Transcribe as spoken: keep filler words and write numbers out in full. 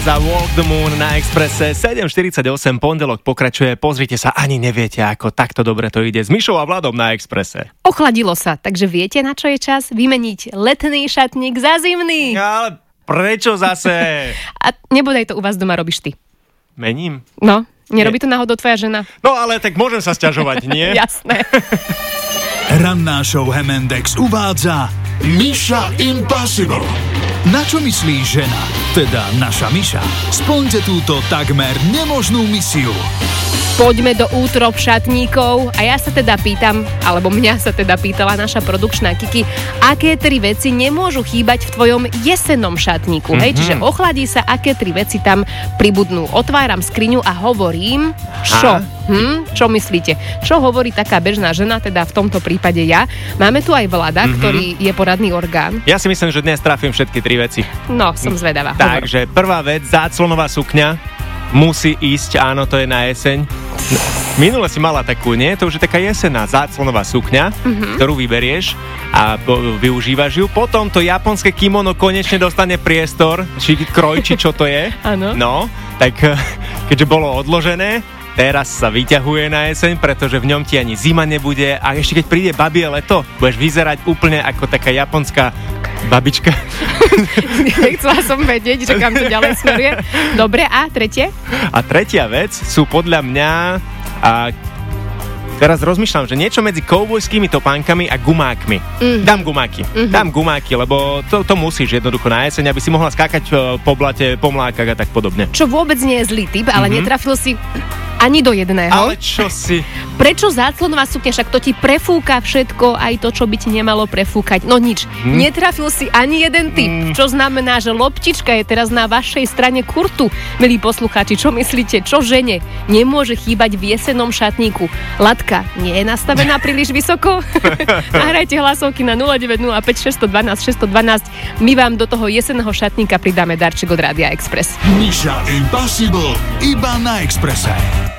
Express a Walk the Moon na Expresse. sedem štyridsaťosem, pondelok pokračuje. Pozrite sa, ani neviete, ako takto dobre to ide s Mišou a Vladom na Expresse. Ochladilo sa, takže viete, na čo je čas? Vymeniť letný šatník za zimný. Ale prečo zase? A nebodaj to u vás doma robíš ty. Mením? No, nerobí to náhodou tvoja žena? No ale tak môžem sa sťažovať, nie? Jasné. Ranná show Hemendex uvádza Mission Impossible. Na čo myslí žena, teda naša Miša? Splňte túto takmer nemožnú misiu. Poďme do útrob šatníkov a ja sa teda pýtam, alebo mňa sa teda pýtala naša produkčná Kiki, aké tri veci nemôžu chýbať v tvojom jesennom šatníku, hej? Mm-hmm. Čiže ochladí sa, aké tri veci tam pribudnú. Otváram skriňu a hovorím, čo? Hm? Čo myslíte? Čo hovorí taká bežná žena, teda v tomto prípade ja? Máme tu aj Vlada, mm-hmm. ktorý je poradný orgán. Ja si myslím, že dnes trafím všetky tri veci. No, som zvedavá. Takže prvá vec, záclonová sukňa. Musí ísť, áno, to je na jeseň. Minule si mala takú, nie? To už je taká jesenná záclonová sukňa, mm-hmm. ktorú vyberieš a po, využívaš ju. Potom to japonské kimono konečne dostane priestor, či kroj, či čo to je. Áno. No, tak keďže bolo odložené, teraz sa vyťahuje na jeseň, pretože v ňom ti ani zima nebude a ešte keď príde babie leto, budeš vyzerať úplne ako taká japonská babička. Nechcela som vedieť, že kam to ďalej smeruje. Dobre, a tretie? A tretia vec sú podľa mňa... A teraz rozmýšľam, že niečo medzi koubojskými topánkami a gumákmi. Mm. Dám gumáky. Mm-hmm. Dám gumáky, lebo to, to musíš jednoducho na jeseň, aby si mohla skákať po blate, po mlákach a tak podobne. Čo vôbec nie je zlý typ, ale mm-hmm. netrafil si ani do jedného. Ale čo si... Prečo záclonová sukňa? Však to ti prefúka všetko, aj to, čo by ti nemalo prefúkať. No nič, hm? Netrafil si ani jeden typ, hm. čo znamená, že loptička je teraz na vašej strane kurtu. Milí poslucháči, čo myslíte? Čo žene nemôže chýbať v jesennom šatníku? Latka nie je nastavená príliš vysoko? Nahrajte hlasovky na nula deväť nula päť šesť jedna dva šesť jedna dva. My vám do toho jesenného šatníka pridáme darček od Rádia Express. Mission Impossible iba na Expresse.